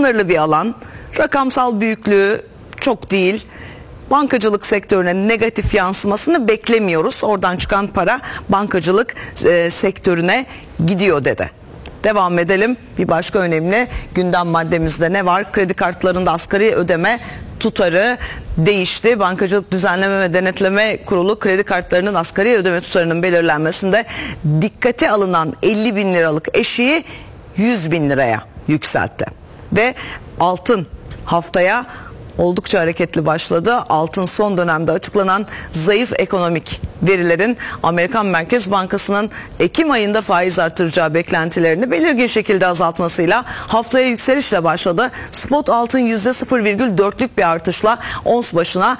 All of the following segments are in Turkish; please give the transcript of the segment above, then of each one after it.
sınırlı bir alan. Rakamsal büyüklüğü çok değil. Bankacılık sektörüne negatif yansımasını beklemiyoruz. Oradan çıkan para bankacılık sektörüne gidiyor dedi. Devam edelim. Bir başka önemli gündem maddemizde ne var? Kredi kartlarında asgari ödeme tutarı değişti. Bankacılık Düzenleme ve Denetleme Kurulu kredi kartlarının asgari ödeme tutarının belirlenmesinde dikkate alınan 50 bin liralık eşiği 100 bin liraya yükseltti. Ve altın haftaya oldukça hareketli başladı. Altın son dönemde açıklanan zayıf ekonomik verilerin Amerikan Merkez Bankası'nın Ekim ayında faiz artıracağı beklentilerini belirgin şekilde azaltmasıyla haftaya yükselişle başladı. Spot altın %0,4'lük bir artışla ons başına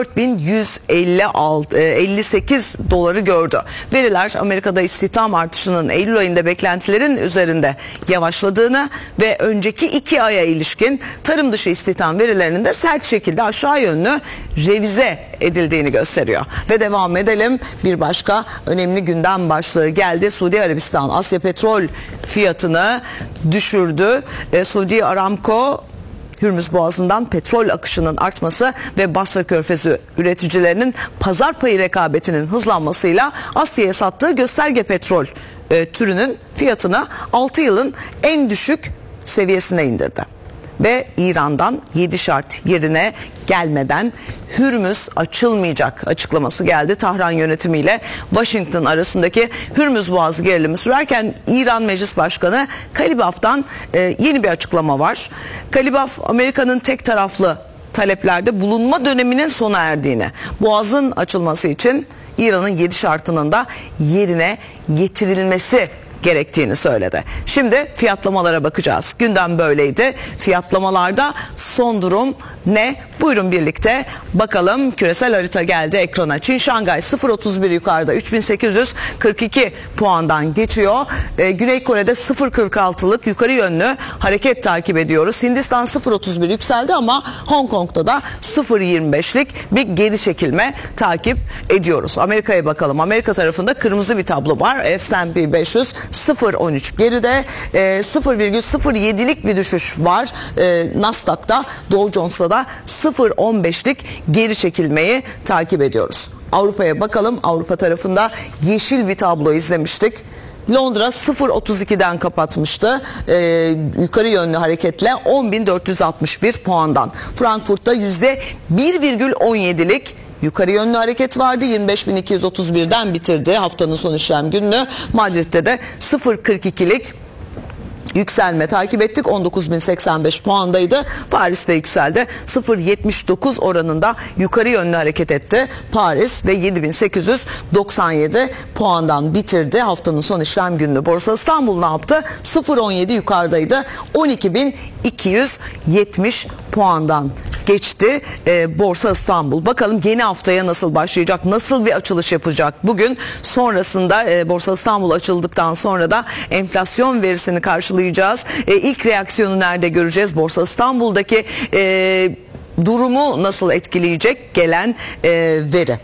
4158 doları gördü. Veriler Amerika'da istihdam artışının Eylül ayında beklentilerin üzerinde yavaşladığını ve önceki 2 aya ilişkin tarım dışı istihdam verilerinin de sert şekilde aşağı yönlü revize edildiğini gösteriyor. Ve devam edelim. Bir başka önemli gündem başlığı geldi. Suudi Arabistan Asya petrol fiyatını düşürdü. Suudi Aramco Hürmüz Boğazı'ndan petrol akışının artması ve Basra Körfezi üreticilerinin pazar payı rekabetinin hızlanmasıyla Asya'ya sattığı gösterge petrol türünün fiyatını 6 yılın en düşük seviyesine indirdi. Ve İran'dan 7 şart yerine gelmeden Hürmüz açılmayacak açıklaması geldi. Tahran yönetimiyle Washington arasındaki Hürmüz Boğazı gerilimi sürerken İran Meclis Başkanı Kalibaf'tan yeni bir açıklama var. Kalibaf, Amerika'nın tek taraflı taleplerde bulunma döneminin sona erdiğini, Boğaz'ın açılması için İran'ın 7 şartının da yerine getirilmesi gerektiğini söyledi. Şimdi fiyatlamalara bakacağız. Gündem böyleydi. Fiyatlamalarda son durum ne? Buyurun birlikte bakalım. Küresel harita geldi ekrana. Çin Şangay 0.31 yukarıda 3842 puandan geçiyor. Güney Kore'de 0.46'lık yukarı yönlü hareket takip ediyoruz. Hindistan 0.31 yükseldi ama Hong Kong'da da 0.25'lik bir geri çekilme takip ediyoruz. Amerika'ya bakalım. Amerika tarafında kırmızı bir tablo var. S&P 500 0.13 geride, 0,07'lik bir düşüş var. Nasdaq'ta, Dow Jones'ta da 0.15'lik geri çekilmeyi takip ediyoruz. Avrupa'ya bakalım. Avrupa tarafında yeşil bir tablo izlemiştik. Londra 0.32'den kapatmıştı. Yukarı yönlü hareketle 10.461 puandan. Frankfurt'ta %1,17'lik yukarı yönlü hareket vardı. 25.231'den bitirdi haftanın son işlem gününü. Madrid'de de 0.42'lik yükselme takip ettik. 19.085 puandaydı. Paris'te yükseldi. 0.79 oranında yukarı yönlü hareket etti. Paris ve 7.897 puandan bitirdi haftanın son işlem gününü. Borsa İstanbul ne yaptı? 0.17 yukarıdaydı. 12.270 puandan geçti Borsa İstanbul. Bakalım yeni haftaya nasıl başlayacak? Nasıl bir açılış yapacak? Bugün sonrasında Borsa İstanbul açıldıktan sonra da enflasyon verisini karşılayacağız. İlk reaksiyonu nerede göreceğiz? Borsa İstanbul'daki durumu nasıl etkileyecek gelen veri?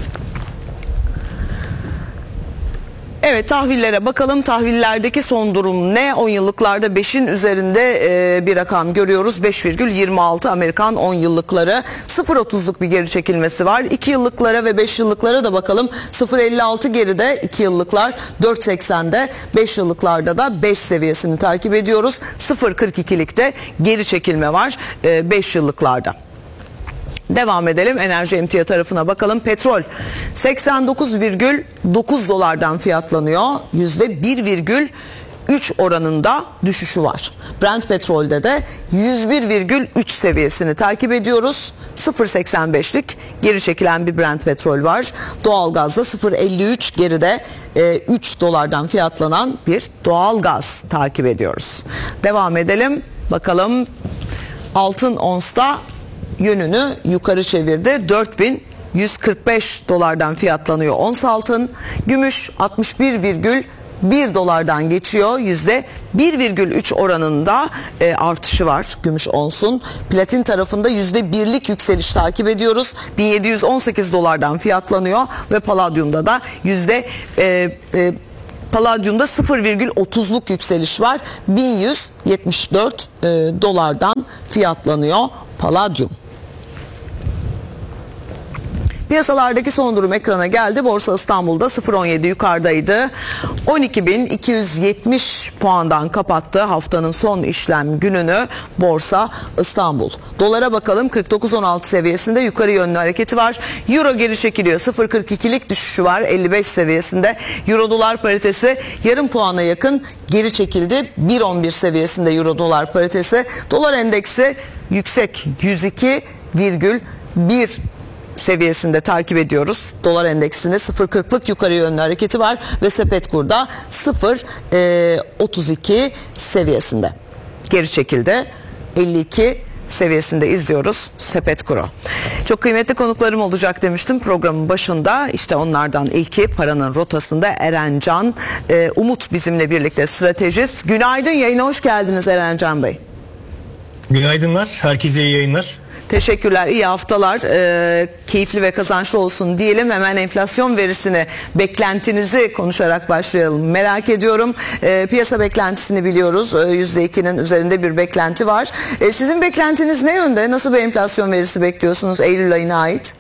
Evet, tahvillere bakalım. Tahvillerdeki son durum ne? 10 yıllıklarda 5'in üzerinde bir rakam görüyoruz. 5,26 Amerikan 10 yıllıkları. 0.30'luk bir geri çekilmesi var. 2 yıllıklara ve 5 yıllıklara da bakalım. 0.56 geride 2 yıllıklar, 4.80'de 5 yıllıklarda da 5 seviyesini takip ediyoruz. 0.42'likte geri çekilme var 5 yıllıklarda. Devam edelim. Enerji emtia tarafına bakalım. Petrol 89,9 dolardan fiyatlanıyor. %1,3 oranında düşüşü var. Brent petrolde de 101,3 seviyesini takip ediyoruz. 0.85'lik geri çekilen bir Brent petrol var. Doğalgazda 0.53 geride 3 dolardan fiyatlanan bir doğalgaz takip ediyoruz. Devam edelim. Bakalım altın onsta yönünü yukarı çevirdi. 4145 dolardan fiyatlanıyor ons altın. Gümüş 61,1 dolardan geçiyor. %1,3 oranında artışı var gümüş onsun. Platin tarafında %1'lik yükseliş takip ediyoruz. 1718 dolardan fiyatlanıyor ve paladyumda da Paladyum'da 0,30'luk yükseliş var. 1174 dolardan fiyatlanıyor paladyum. Piyasalardaki son durum ekrana geldi. Borsa İstanbul'da 0.17 yukarıdaydı. 12.270 puandan kapattı haftanın son işlem gününü Borsa İstanbul. Dolara bakalım, 49.16 seviyesinde yukarı yönlü hareketi var. Euro geri çekiliyor. 0.42'lik düşüşü var 55 seviyesinde. Euro dolar paritesi yarım puana yakın geri çekildi. 1.11 seviyesinde euro dolar paritesi. Dolar endeksi yüksek 102,1 seviyesinde takip ediyoruz. Dolar endeksinde 0.40'lık yukarı yönlü hareketi var ve sepet kurda 0.32 seviyesinde geri çekildi. 52 seviyesinde izliyoruz sepet kuru. Çok kıymetli konuklarım olacak demiştim programın başında. İşte onlardan ilki paranın rotasında Erencan Umut bizimle birlikte, stratejist. Günaydın, yayına hoş geldiniz Erencan Bey. Günaydınlar, herkese iyi yayınlar. Teşekkürler, iyi haftalar, keyifli ve kazançlı olsun diyelim. Hemen enflasyon verisini, beklentinizi konuşarak başlayalım. Merak ediyorum, piyasa beklentisini biliyoruz, %2'nin üzerinde bir beklenti var. Sizin beklentiniz ne yönde, nasıl bir enflasyon verisi bekliyorsunuz Eylül ayına ait?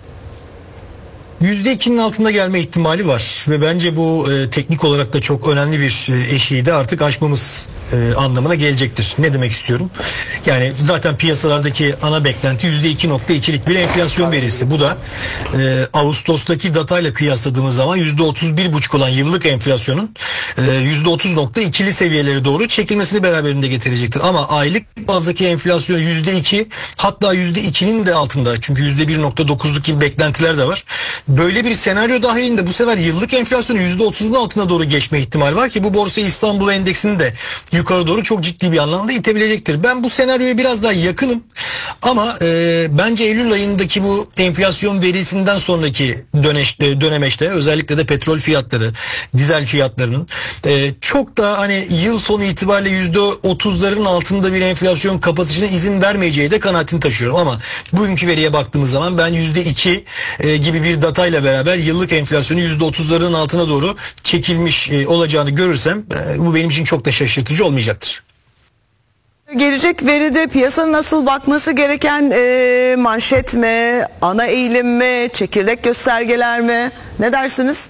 %2'nin altında gelme ihtimali var ve bence bu teknik olarak da çok önemli bir eşiği de artık aşmamız anlamına gelecektir. Ne demek istiyorum? Yani zaten piyasalardaki ana beklenti %2.2'lik bir enflasyon verisi. Bu da Ağustos'taki datayla kıyasladığımız zaman %31,5 olan yıllık enflasyonun %30.2'li seviyelere doğru çekilmesini beraberinde getirecektir. Ama aylık bazdaki enflasyon %2, hatta %2'nin de altında, çünkü %1.9'luk gibi beklentiler de var. Böyle bir senaryo dahilinde bu sefer yıllık enflasyonu %30'un altına doğru geçme ihtimali var ki bu Borsa İstanbul Endeksini de yukarı doğru çok ciddi bir anlamda itebilecektir. Ben bu senaryoya biraz daha yakınım ama bence Eylül ayındaki bu enflasyon verisinden sonraki dönemeçte özellikle de petrol fiyatları, dizel fiyatlarının çok da hani yıl sonu itibariyle %30'ların altında bir enflasyon kapatışına izin vermeyeceği de kanaatini taşıyorum. Ama bugünkü veriye baktığımız zaman ben %2 gibi bir datayla beraber yıllık enflasyonu %30'ların altına doğru çekilmiş olacağını görürsem bu benim için çok da şaşırtıcı olmayacaktır. Gelecek veride piyasanın nasıl bakması gereken, manşet mi, ana eğilim mi, çekirdek göstergeler mi? Ne dersiniz?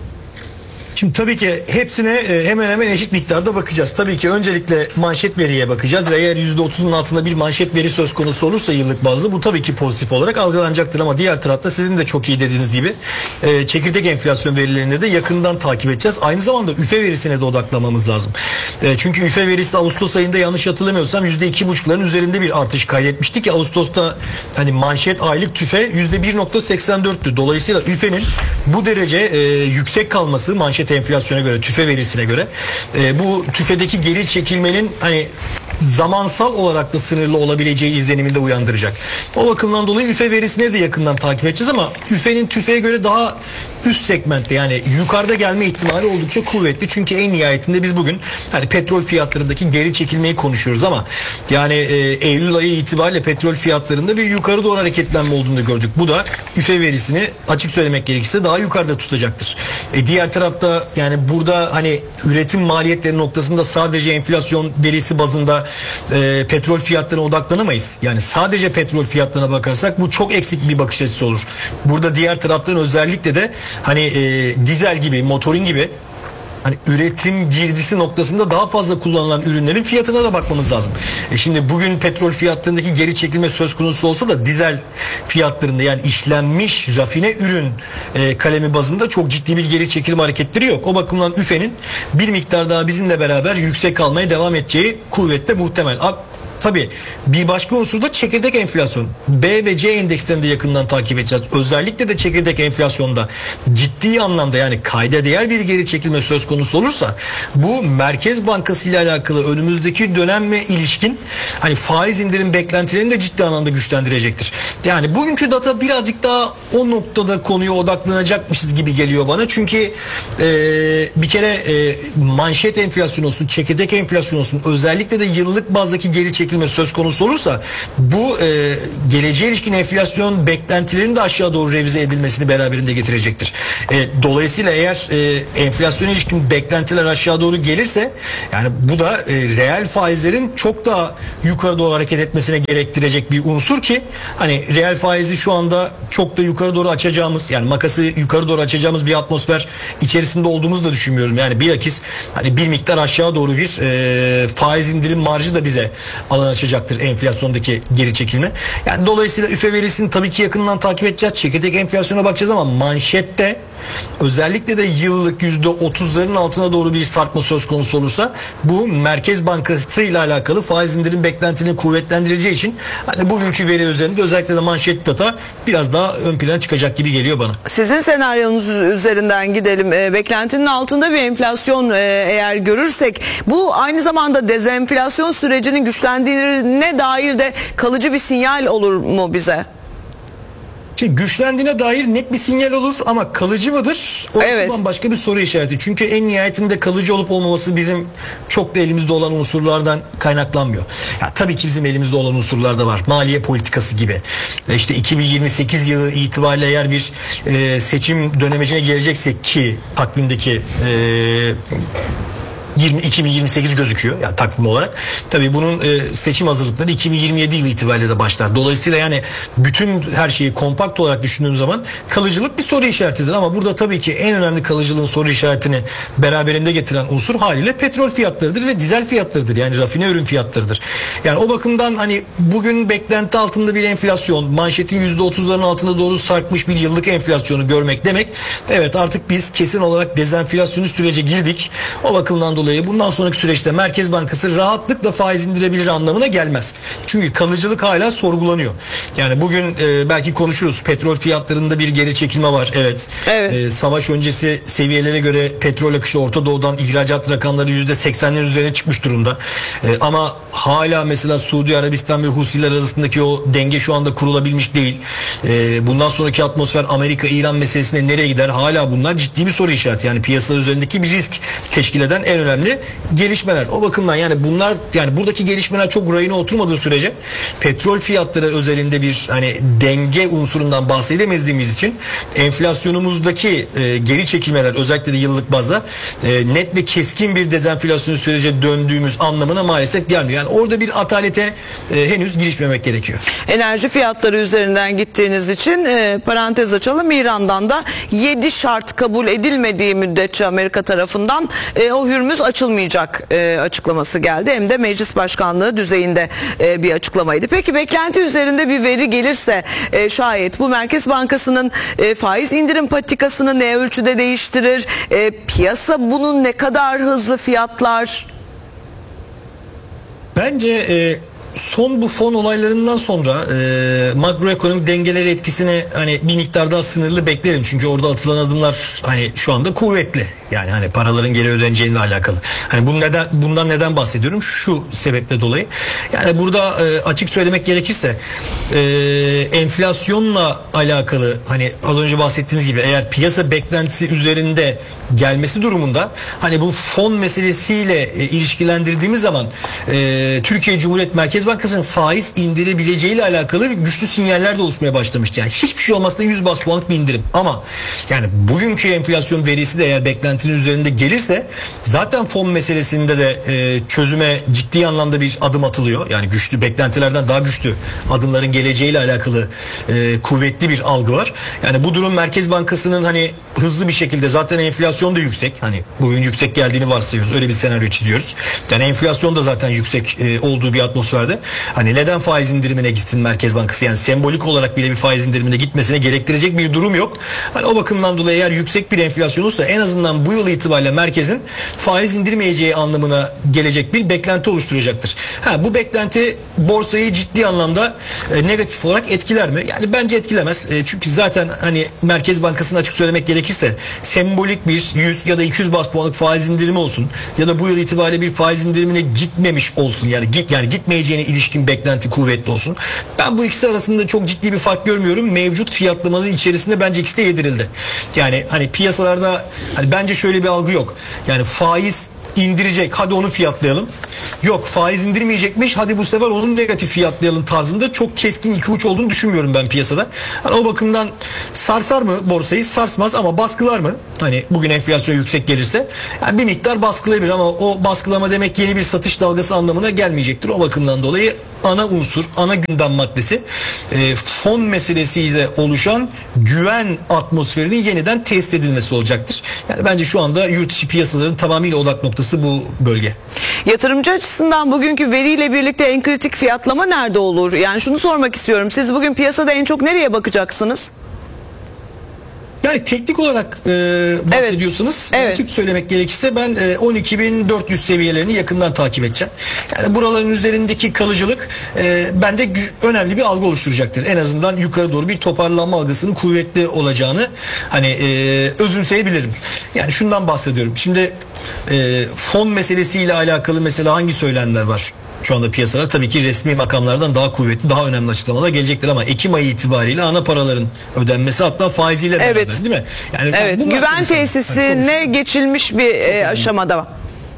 Şimdi tabii ki hepsine hemen hemen eşit miktarda bakacağız. Tabii ki öncelikle manşet veriye bakacağız ve eğer %30'un altında bir manşet veri söz konusu olursa yıllık bazda bu tabii ki pozitif olarak algılanacaktır ama diğer tarafta sizin de çok iyi dediğiniz gibi çekirdek enflasyon verilerini de yakından takip edeceğiz. Aynı zamanda üfe verisine de odaklamamız lazım. Çünkü üfe verisi Ağustos ayında yanlış hatırlamıyorsam %2,5'ların üzerinde bir artış kaydetmişti ki Ağustos'ta hani manşet aylık tüfe %1.84'tü. Dolayısıyla üfenin bu derece yüksek kalması manşet enflasyona göre, tüfe verisine göre bu tüfedeki geri çekilmenin hani zamansal olarak da sınırlı olabileceği izlenimini de uyandıracak. O bakımdan dolayı üfe verisine de yakından takip edeceğiz ama üfenin tüfeğe göre daha üst segmentte, yani yukarıda gelme ihtimali oldukça kuvvetli. Çünkü en nihayetinde biz bugün hani petrol fiyatlarındaki geri çekilmeyi konuşuyoruz ama yani Eylül ayı itibariyle petrol fiyatlarında bir yukarı doğru hareketlenme olduğunu gördük. Bu da üfe verisini açık söylemek gerekirse daha yukarıda tutacaktır. Diğer tarafta yani burada hani üretim maliyetleri noktasında sadece enflasyon verisi bazında petrol fiyatlarına odaklanamayız. Yani sadece petrol fiyatlarına bakarsak bu çok eksik bir bakış açısı olur. Burada diğer taraftan özellikle de hani dizel gibi, motorin gibi hani üretim girdisi noktasında daha fazla kullanılan ürünlerin fiyatına da bakmamız lazım. Şimdi bugün petrol fiyatlarındaki geri çekilme söz konusu olsa da dizel fiyatlarında, yani işlenmiş rafine ürün kalemi bazında çok ciddi bir geri çekilme hareketleri yok. O bakımdan üfenin bir miktar daha bizimle beraber yüksek kalmaya devam edeceği kuvvetle muhtemel. Tabii bir başka unsur da çekirdek enflasyon. B ve C endekslerini de yakından takip edeceğiz. Özellikle de çekirdek enflasyonda ciddi anlamda yani kayda değer bir geri çekilme söz konusu olursa bu Merkez Bankası ile alakalı önümüzdeki dönemle ilişkin hani faiz indirim beklentilerini de ciddi anlamda güçlendirecektir. Yani bugünkü data birazcık daha o noktada konuya odaklanacakmışız gibi geliyor bana. Çünkü bir kere manşet enflasyon olsun, çekirdek enflasyon olsun, özellikle de yıllık bazdaki geri çekilme çekilme söz konusu olursa bu geleceğe ilişkin enflasyon beklentilerinin de aşağı doğru revize edilmesini beraberinde getirecektir. Dolayısıyla eğer enflasyona ilişkin beklentiler aşağı doğru gelirse yani bu da reel faizlerin çok daha yukarı doğru hareket etmesine gerektirecek bir unsur ki hani reel faizi şu anda çok da yukarı doğru açacağımız, yani makası yukarı doğru açacağımız bir atmosfer içerisinde olduğumuzu da düşünmüyorum. Yani bilakis hani bir miktar aşağı doğru bir faiz indirim marjı da bize alan açacaktır enflasyondaki geri çekilme. Yani dolayısıyla üfe verisini tabii ki yakından takip edeceğiz. Çekirdek enflasyona bakacağız ama manşette özellikle de yıllık %30'ların altına doğru bir sarkma söz konusu olursa bu Merkez Bankası ile alakalı faiz indirim beklentilerini kuvvetlendireceği için hani bugünkü veri üzerinde özellikle de manşet data biraz daha ön plana çıkacak gibi geliyor bana. Sizin senaryonuz üzerinden gidelim. Beklentinin altında bir enflasyon eğer görürsek bu aynı zamanda dezenflasyon sürecinin güçlendiğine dair de kalıcı bir sinyal olur mu bize? Şimdi güçlendiğine dair net bir sinyal olur ama kalıcı mıdır? Evet. Başka bir soru işareti. Çünkü en nihayetinde kalıcı olup olmaması bizim çok da elimizde olan unsurlardan kaynaklanmıyor. Ya tabii ki bizim elimizde olan unsurlar da var. Maliye politikası gibi. İşte 2028 yılı itibariyle eğer bir seçim dönemecine geleceksek ki takvimdeki 2028 gözüküyor yani takvim olarak. Tabii bunun seçim hazırlıkları 2027 yılı itibariyle de başlar. Dolayısıyla yani bütün her şeyi kompakt olarak düşündüğüm zaman kalıcılık bir soru işaretidir ama burada tabii ki en önemli kalıcılığın soru işaretini beraberinde getiren unsur haliyle petrol fiyatlarıdır ve dizel fiyatlarıdır. Yani rafine ürün fiyatlarıdır. Yani o bakımdan hani bugün beklenti altında bir enflasyon, manşetin %30'ların altında doğru sarkmış bir yıllık enflasyonu görmek demek. Evet, artık biz kesin olarak dezenflasyonist sürece girdik. O bakımdan dolayı bundan sonraki süreçte Merkez Bankası rahatlıkla faiz indirebilir anlamına gelmez. Çünkü kalıcılık hala sorgulanıyor. Yani bugün belki konuşuruz. Petrol fiyatlarında bir geri çekilme var. Evet. Savaş öncesi seviyelere göre petrol akışı Orta Doğu'dan ihracat rakamları %80'lerin üzerine çıkmış durumda. Ama hala mesela Suudi Arabistan ve Husiler arasındaki o denge şu anda kurulabilmiş değil. Bundan sonraki atmosfer Amerika-İran meselesine nereye gider? Hala bunlar ciddi bir soru işareti. Yani piyasalar üzerindeki bir risk teşkil eden en önemli gelişmeler. O bakımdan yani bunlar, yani buradaki gelişmeler çok rayına oturmadığı sürece petrol fiyatları özelinde bir hani denge unsurundan bahsedemediğimiz için enflasyonumuzdaki geri çekilmeler özellikle de yıllık bazda net ve keskin bir dezenflasyon sürece döndüğümüz anlamına maalesef gelmiyor. Yani orada bir atalete henüz girişmemek gerekiyor. Enerji fiyatları üzerinden gittiğiniz için parantez açalım. İran'dan da 7 şart kabul edilmediği müddetçe Amerika tarafından o Hürmüz açılmayacak açıklaması geldi. Hem de meclis başkanlığı düzeyinde bir açıklamaydı. Peki beklenti üzerinde bir veri gelirse şayet bu Merkez Bankası'nın faiz indirim patikasını ne ölçüde değiştirir? Piyasa bunun ne kadar hızlı fiyatlar? Bence son bu fon olaylarından sonra makroekonomik dengeler etkisini hani bir miktar daha sınırlı beklerim. Çünkü orada atılan adımlar hani şu anda kuvvetli. Yani hani paraların geri ödeneceğiyle alakalı. Hani bundan neden bahsediyorum? Şu sebeple dolayı. Yani burada açık söylemek gerekirse enflasyonla alakalı hani az önce bahsettiğiniz gibi eğer piyasa beklentisi üzerinde gelmesi durumunda hani bu fon meselesiyle ilişkilendirdiğimiz zaman Türkiye Cumhuriyet Merkez Bankası'nın faiz indirebileceğiyle alakalı güçlü sinyaller de oluşmaya başlamıştı. Yani hiçbir şey olmazsa 100 bas puanlık bir indirim. Ama yani bugünkü enflasyon verisi de eğer beklentinin üzerinde gelirse zaten fon meselesinde de çözüme ciddi anlamda bir adım atılıyor. Yani güçlü beklentilerden daha güçlü adımların geleceğiyle alakalı kuvvetli bir algı var. Yani bu durum Merkez Bankası'nın hani hızlı bir şekilde zaten enflasyon da yüksek. Hani bugün yüksek geldiğini varsayıyoruz. Öyle bir senaryo çiziyoruz. Yani enflasyon da zaten yüksek olduğu bir atmosferde. Hani neden faiz indirimine gitsin Merkez Bankası? Yani sembolik olarak bile bir faiz indirimine gitmesine gerektirecek bir durum yok. Hani o bakımdan dolayı eğer yüksek bir enflasyon olursa en azından bu yıl itibariyle merkezin faiz indirmeyeceği anlamına gelecek bir beklenti oluşturacaktır. Bu beklenti borsayı ciddi anlamda negatif olarak etkiler mi? Yani bence etkilemez. Çünkü zaten hani Merkez Bankası'nın açık söylemek gerekirse sembolik bir 100 ya da 200 bas puanlık faiz indirimi olsun ya da bu yıl itibariyle bir faiz indirimine gitmemiş olsun. Yani gitmeyeceğine ilişkin beklenti kuvvetli olsun. Ben bu ikisi arasında çok ciddi bir fark görmüyorum. Mevcut fiyatlamaların içerisinde bence ikisi de yedirildi. Yani hani piyasalarda hani bence şöyle bir algı yok. Yani faiz indirecek, hadi onu fiyatlayalım. yok faiz indirmeyecekmiş, hadi bu sefer onun negatif fiyatlayalım tarzında çok keskin iki uç olduğunu düşünmüyorum ben piyasada. Hani o bakımdan sarsar mı borsayı? Sarsmaz ama baskılar mı? Hani bugün enflasyon yüksek gelirse yani bir miktar baskılayabilir ama o baskılama demek yeni bir satış dalgası anlamına gelmeyecektir. O bakımdan dolayı ana unsur, ana gündem maddesi fon meselesiyle oluşan güven atmosferinin yeniden test edilmesi olacaktır. Yani bence şu anda yurt içi piyasaların tamamıyla odak noktası bu bölge. Yatırımcı açısından bugünkü veriyle birlikte en kritik fiyatlama nerede olur? Yani şunu sormak istiyorum. Siz bugün piyasada en çok nereye bakacaksınız? Yani teknik olarak bahsediyorsanız Evet. açık söylemek gerekirse ben 12.400 seviyelerini yakından takip edeceğim. Yani buraların üzerindeki kalıcılık bende önemli bir algı oluşturacaktır. En azından yukarı doğru bir toparlanma algısının kuvvetli olacağını hani özümseyebilirim. Yani şundan bahsediyorum. Şimdi fon meselesiyle alakalı mesela hangi söylemler var? Şu anda piyasalar tabii ki resmi makamlardan daha kuvvetli, daha önemli açıklamalar gelecektir ama Ekim ayı itibariyle ana paraların ödenmesi hatta faiziyle beraber, Evet. değil mi? Yani Evet, bunlar güven konuşalım. tesisine geçilmiş bir aşamada.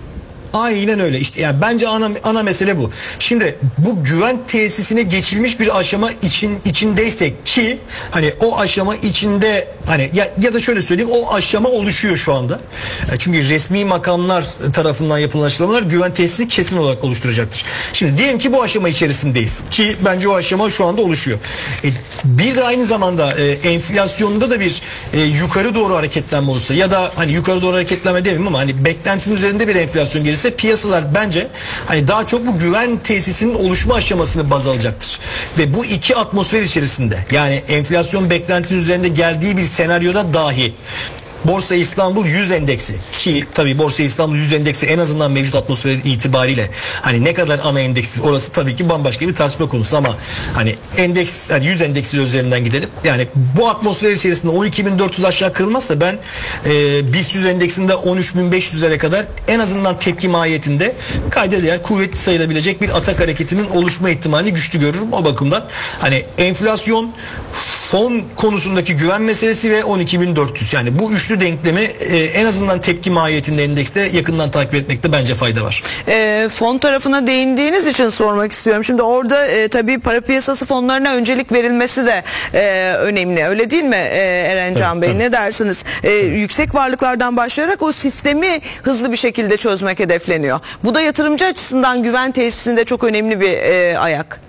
Aynen öyle. İşte yani bence ana mesele bu. Şimdi bu güven tesisine geçilmiş bir aşama içindeysek ki hani o aşama içinde hani ya da şöyle söyleyeyim, o aşama oluşuyor şu anda. Çünkü resmi makamlar tarafından yapılan açıklamalar güven tesisini kesin olarak oluşturacaktır. Şimdi diyelim ki bu aşama içerisindeyiz ki bence o aşama şu anda oluşuyor. Bir de aynı zamanda enflasyonda da bir yukarı doğru hareketlenme olursa ya da hani yukarı doğru hareketlenme demeyeyim ama hani beklentinin üzerinde bir enflasyon gelirse piyasalar bence hani daha çok bu güven tesisinin oluşma aşamasını baz alacaktır. Ve bu iki atmosfer içerisinde yani enflasyon beklentinin üzerinde geldiği bir senaryoda dahi Borsa İstanbul 100 endeksi ki tabii Borsa İstanbul 100 endeksi en azından mevcut atmosfer itibariyle hani ne kadar ana endeksi orası tabii ki bambaşka bir tartışma konusu ama hani endeks yani 100 endeksi üzerinden gidelim. Yani bu atmosfer içerisinde 12.400 aşağı kırılmazsa ben BIST 100 endeksinde 13.500'lere kadar en azından tepki mahiyetinde kayda değer kuvvetli sayılabilecek bir atak hareketinin oluşma ihtimalini güçlü görürüm. O bakımdan hani enflasyon, fon konusundaki güven meselesi ve 12.400 yani bu üçlü denklemi en azından tepki mahiyetinde endekste yakından takip etmekte bence fayda var. Fon tarafına değindiğiniz için sormak istiyorum. Şimdi orada tabii para piyasası fonlarına öncelik verilmesi de önemli. Öyle değil mi Erencan Bey? Tabii. Ne dersiniz? Yüksek varlıklardan başlayarak o sistemi hızlı bir şekilde çözmek hedefleniyor. Bu da yatırımcı açısından güven tesisinde çok önemli bir ayak.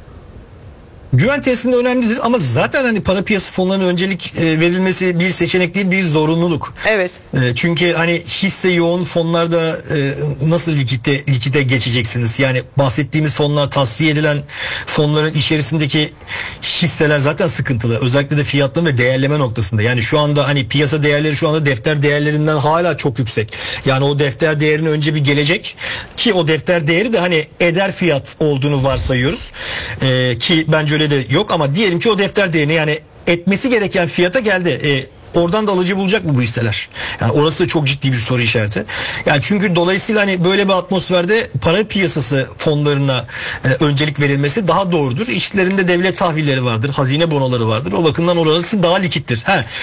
Güven tesisinde önemlidir ama zaten hani para piyasası fonlarına öncelik verilmesi bir seçenek değil, bir zorunluluk. Evet. Çünkü hani hisse yoğun fonlarda nasıl likite geçeceksiniz? Yani bahsettiğimiz fonlar, tasfiye edilen fonların içerisindeki hisseler zaten sıkıntılı. Özellikle de fiyatlama ve değerleme noktasında. Yani şu anda hani piyasa değerleri şu anda defter değerlerinden hala çok yüksek. Yani o defter değerine önce bir gelecek ki o defter değeri de hani eder fiyat olduğunu varsayıyoruz. Ki bence öyle de yok ama diyelim ki o defter değerini yani etmesi gereken fiyata geldi. Oradan da alıcı bulacak mı bu hisseler? Yani orası da çok ciddi bir soru işareti. Yani çünkü dolayısıyla hani böyle bir atmosferde para piyasası fonlarına öncelik verilmesi daha doğrudur. İçlerinde devlet tahvilleri vardır, hazine bonoları vardır. O bakımdan orası daha likittir.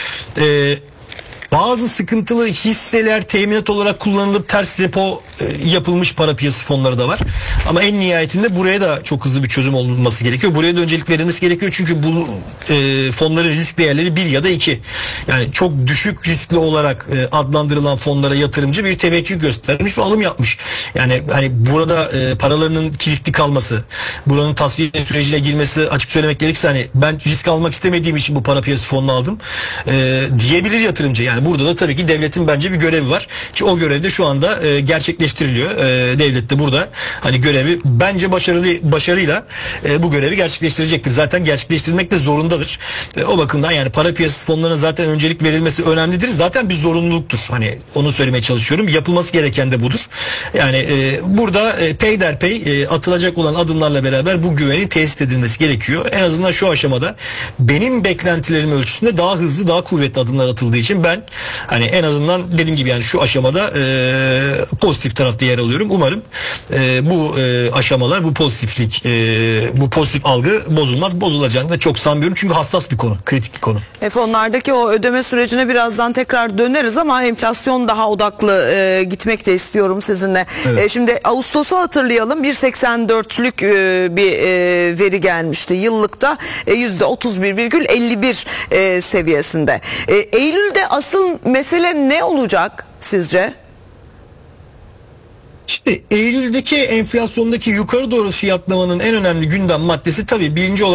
Bazı sıkıntılı hisseler teminat olarak kullanılıp ters repo yapılmış para piyasası fonları da var. Ama en nihayetinde buraya da çok hızlı bir çözüm olması gerekiyor. Buraya da öncelik verilmesi gerekiyor. Çünkü bu fonların risk değerleri 1 ya da 2. Yani çok düşük riskli olarak adlandırılan fonlara yatırımcı bir teveccüh göstermiş ve alım yapmış. Yani hani burada paralarının kilitli kalması, buranın tasfiye sürecine girmesi açık söylemek gerekirse hani ben risk almak istemediğim için bu para piyasası fonunu aldım diyebilir yatırımcı. Yani burada da tabii ki devletin bence bir görevi var ki o görev de şu anda gerçekleştiriliyor. Devlet de burada hani görevi bence başarıyla bu görevi gerçekleştirecektir. Zaten gerçekleştirmek de zorundadır. O bakımdan yani para piyasası fonlarına zaten öncelik verilmesi önemlidir. Zaten bir zorunluluktur. Hani onu söylemeye çalışıyorum. Yapılması gereken de budur. Yani burada peyderpey atılacak olan adımlarla beraber bu güveni tesis edilmesi gerekiyor. En azından şu aşamada benim beklentilerim ölçüsünde daha hızlı, daha kuvvetli adımlar atıldığı için ben hani en azından dediğim gibi yani şu aşamada pozitif tarafta yer alıyorum. Umarım bu aşamalar, bu pozitiflik, bu pozitif algı bozulmaz. Bozulacağını da çok sanmıyorum. Çünkü hassas bir konu, kritik bir konu. Fonlardaki o ödeme sürecine birazdan tekrar döneriz ama enflasyon daha odaklı gitmek de istiyorum sizinle. Evet. Şimdi Ağustos'u hatırlayalım. 1.84'lük bir veri gelmişti. Yıllıkta %31,51 seviyesinde. Eylül'de asıl mesele ne olacak sizce? İşte Eylül'deki enflasyondaki yukarı doğru fiyatlamanın en önemli gündem maddesi tabii birinci olarak